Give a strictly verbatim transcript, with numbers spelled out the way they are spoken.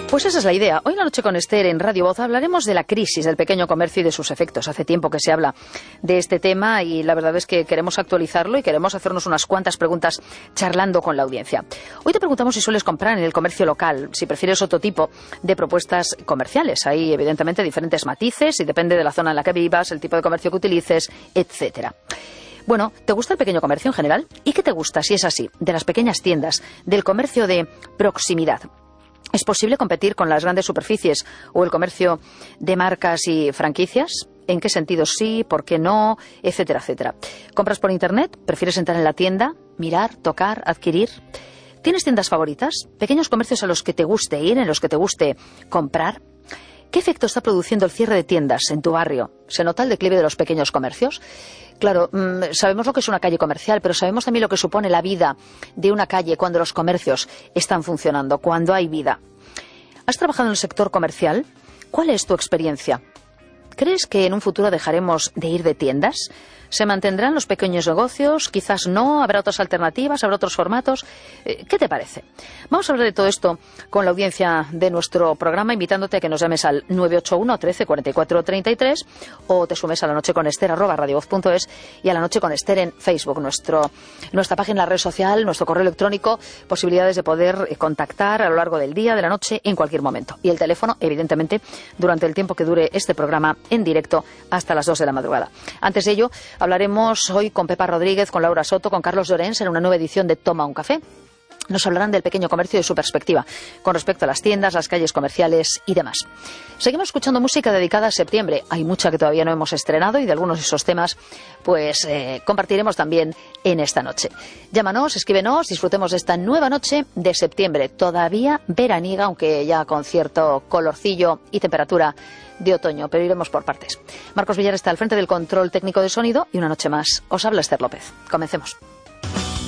Pues esa es la idea. Hoy en La Noche con Esther en Radio Voz hablaremos de la crisis del pequeño comercio y de sus efectos. Hace tiempo que se habla de este tema y la verdad es que queremos actualizarlo y queremos hacernos unas cuantas preguntas charlando con la audiencia. Hoy te preguntamos si sueles comprar en el comercio local, si prefieres otro tipo de propuestas comerciales. Hay evidentemente diferentes matices y depende de la zona en la que vivas, el tipo de comercio que utilices, etcétera. Bueno, ¿te gusta el pequeño comercio en general? ¿Y qué te gusta, si es así, de las pequeñas tiendas, del comercio de proximidad? ¿Es posible competir con las grandes superficies o el comercio de marcas y franquicias? ¿En qué sentido sí? ¿Por qué no? Etcétera, etcétera. ¿Compras por internet? ¿Prefieres entrar en la tienda? ¿Mirar? ¿Tocar? ¿Adquirir? ¿Tienes tiendas favoritas? ¿Pequeños comercios a los que te guste ir, en los que te guste comprar? ¿Qué efecto está produciendo el cierre de tiendas en tu barrio? ¿Se nota el declive de los pequeños comercios? Claro, mmm, sabemos lo que es una calle comercial, pero sabemos también lo que supone la vida de una calle cuando los comercios están funcionando, cuando hay vida. ¿Has trabajado en el sector comercial? ¿Cuál es tu experiencia? ¿Crees que en un futuro dejaremos de ir de tiendas? ¿Se mantendrán los pequeños negocios? Quizás no. ¿Habrá otras alternativas? ¿Habrá otros formatos? ¿Qué te parece? Vamos a hablar de todo esto con la audiencia de nuestro programa, invitándote a que nos llames al nueve ocho uno, trece, cuarenta y cuatro, treinta y tres o te sumes a la noche con Esther arroba radiovoz punto es y a la noche con Esther en Facebook, nuestro, nuestra página en la red social, nuestro correo electrónico, posibilidades de poder contactar a lo largo del día, de la noche, en cualquier momento. Y el teléfono, evidentemente, durante el tiempo que dure este programa en directo hasta las dos de la madrugada. Antes de ello, hablaremos hoy con Pepa Rodríguez, con Laura Soto, con Carlos Llorens en una nueva edición de Toma un Café. Nos hablarán del pequeño comercio y de su perspectiva con respecto a las tiendas, las calles comerciales y demás. Seguimos escuchando música dedicada a septiembre. Hay mucha que todavía no hemos estrenado y de algunos de esos temas pues eh, compartiremos también en esta noche. Llámanos, escríbenos, disfrutemos de esta nueva noche de septiembre, todavía veraniega, aunque ya con cierto colorcillo y temperatura de otoño, pero iremos por partes. Marcos Villar está al frente del control técnico de sonido y una noche más os habla Esther López. Comencemos.